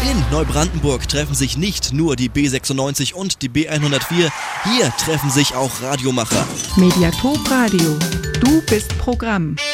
In Neubrandenburg treffen sich nicht nur die B96 und die B104, hier treffen sich auch Radiomacher. Mediatop Radio. Du bist Programm.